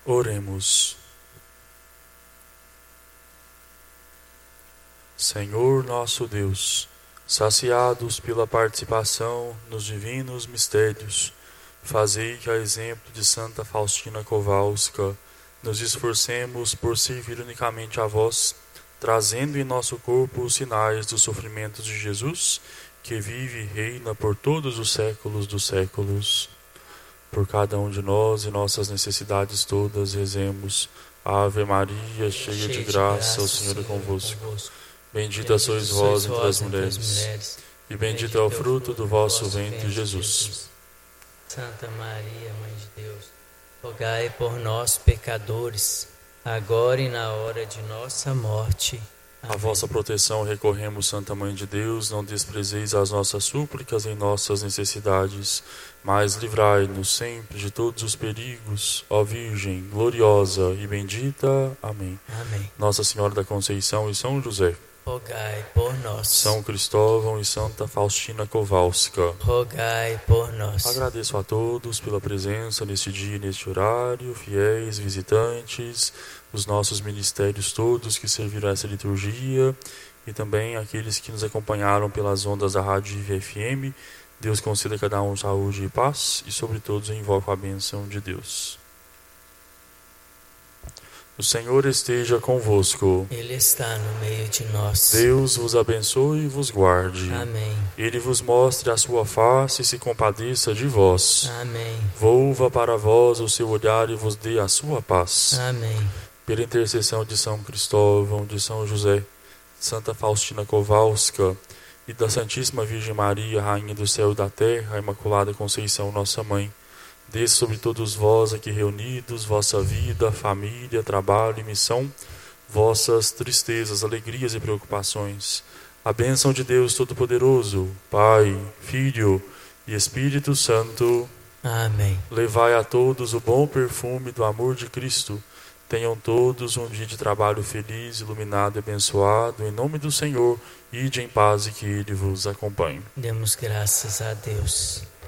Oremos. Senhor nosso Deus, saciados pela participação nos divinos mistérios, fazei que, a exemplo de Santa Faustina Kowalska, nos esforcemos por servir unicamente a vós, trazendo em nosso corpo os sinais dos sofrimentos de Jesus, que vive e reina por todos os séculos dos séculos. Por cada um de nós e nossas necessidades todas, rezemos. Ave Maria, cheia de graça, o Senhor é convosco. Bendita sois vós entre as mulheres, e bendito é o fruto do vosso ventre, Jesus. Santa Maria, Mãe de Deus, rogai por nós, pecadores, agora e na hora de nossa morte. Amém. A vossa proteção recorremos, Santa Mãe de Deus, não desprezeis as nossas súplicas em nossas necessidades, mas livrai-nos sempre de todos os perigos, ó Virgem gloriosa e bendita. Amém. Amém. Nossa Senhora da Conceição e São José, rogai por nós. São Cristóvão e Santa Faustina Kowalska, rogai por nós. Agradeço a todos pela presença neste dia e neste horário, fiéis, visitantes, os nossos ministérios todos que serviram a essa liturgia e também aqueles que nos acompanharam pelas ondas da Rádio IVFM. Deus conceda a cada um saúde e paz e sobre todos eu invoco a bênção de Deus. O Senhor esteja convosco. Ele está no meio de nós. Deus vos abençoe e vos guarde. Amém. Ele vos mostre a sua face e se compadeça de vós. Amém. Volva para vós o seu olhar e vos dê a sua paz. Amém. Pela intercessão de São Cristóvão, de São José, Santa Faustina Kowalska e da Santíssima Virgem Maria, Rainha do céu e da terra, a Imaculada Conceição, nossa Mãe, desça sobre todos vós aqui reunidos, vossa vida, família, trabalho e missão, vossas tristezas, alegrias e preocupações. A bênção de Deus Todo-Poderoso, Pai, Filho e Espírito Santo. Amém. Levai a todos o bom perfume do amor de Cristo. Tenham todos um dia de trabalho feliz, iluminado e abençoado. Em nome do Senhor, ide em paz e que Ele vos acompanhe. Demos graças a Deus.